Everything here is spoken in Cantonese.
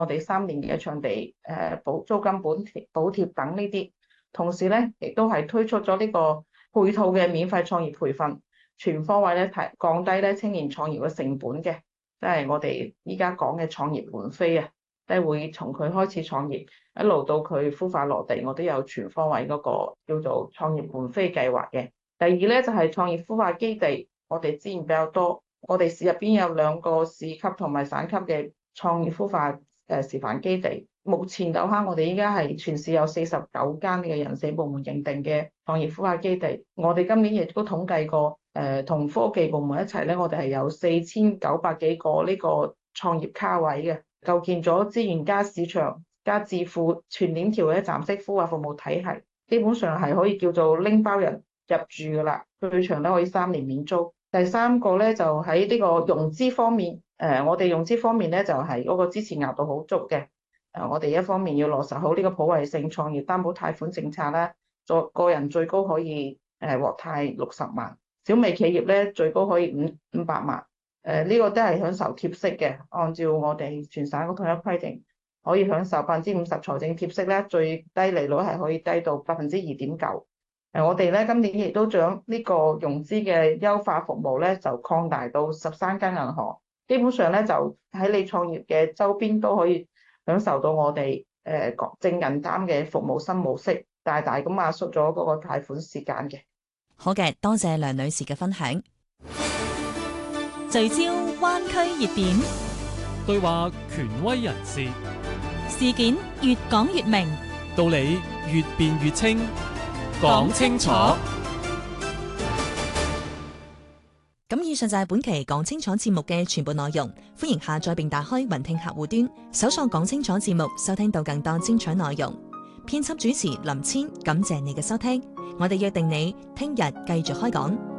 我哋3年嘅場地租金補貼等呢啲。同時咧，亦都係推出咗呢個配套嘅免費創業培訓，全方位咧降低咧青年創業嘅成本嘅，即係我哋依家講嘅創業門飛啊，即係會從佢開始創業一路到佢孵化落地，我都有全方位嗰個叫做創業門飛計劃嘅。第二咧就係創業孵化基地，我哋資源比較多，我哋市入邊有2個市級同埋省級嘅創業孵化示範基地。目前我哋依家係全市有49間嘅人社部門認定嘅創業孵化基地。我哋今年亦都統計過，同科技部門一齊咧，我哋係有4900幾個呢個創業卡位嘅，構建咗資源加市場加智庫全鏈條嘅站式孵化服務體系，基本上係可以叫做拎包人入住噶啦，最長咧可以3年免租。第3個咧就喺呢個融資方面，我哋融資方面咧就係嗰個支持額度好足嘅。我哋一方面要落實好呢個普惠性創業擔保貸款政策啦，個人最高可以獲貸60萬，小微企業咧最高可以500萬。呢個都係享受貼息嘅，按照我哋全省嘅統一規定，可以享受50%財政貼息咧，最低利率係可以低到2.9%。我哋咧今年亦都將呢個融資嘅優化服務咧就擴大到13間銀行，基本上咧就喺你創業嘅周邊都可以享受到我哋正銀擔嘅服務新模式，大大咁壓縮咗嗰個貸款時間嘅。 好嘅，多謝梁女士嘅分享。聚焦灣區熱點， 對話權威人士， 事件越講越明， 道理越辯越清，講清楚。 咁以上就係本期講清楚節目嘅全部內容，歡迎下載並打開雲聽客戶端，搜索講清楚節目，收聽到更多精彩內容。編輯主持林千，感謝你嘅收聽，我哋約定你聽日繼續開講。